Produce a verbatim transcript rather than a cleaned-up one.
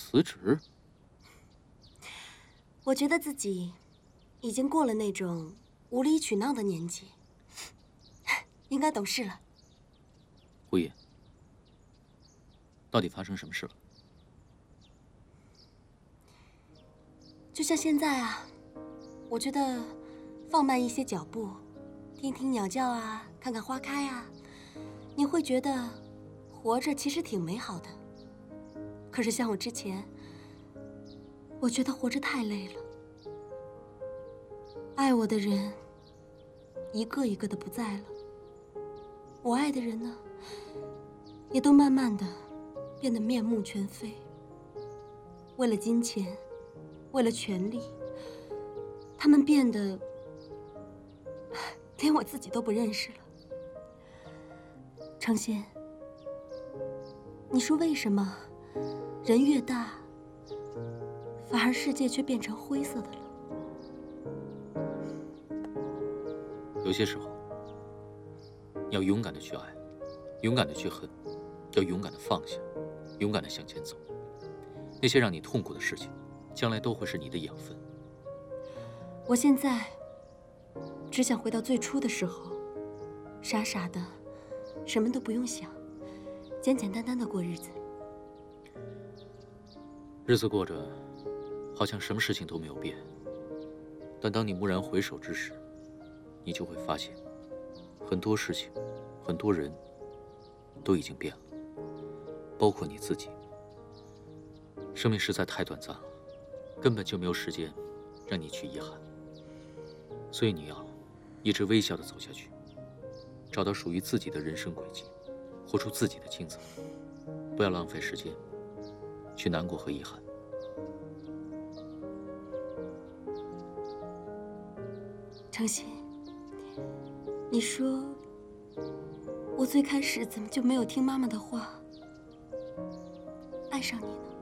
辞职？ 我觉得自己已经过了那种无理取闹的年纪，应该懂事了。 胡野，到底发生什么事了？ 就像现在啊，我觉得放慢一些脚步，听听鸟叫啊，看看花开啊，你会觉得活着其实挺美好的。可是像我之前，我觉得活着太累了。爱我的人一个一个的不在了，我爱的人呢，也都慢慢的变得面目全非。为了金钱，为了权力，他们变得连我自己都不认识了。程心，你说为什么人越大，反而世界却变成灰色的了？ 有些时候，你要勇敢的去爱，勇敢的去恨，要勇敢的放下，勇敢的向前走。那些让你痛苦的事情，将来都会是你的养分。 我现在只想回到最初的时候，傻傻的，什么都不用想，简简单单的过日子。 日子过着，好像什么事情都没有变。但当你蓦然回首之时，你就会发现，很多事情，很多人，都已经变了，包括你自己。生命实在太短暂了，根本就没有时间让你去遗憾。所以你要一直微笑地走下去，找到属于自己的人生轨迹，活出自己的精彩，不要浪费时间去难过和遗憾。 程心，你说我最开始怎么就没有听妈妈的话，爱上你呢？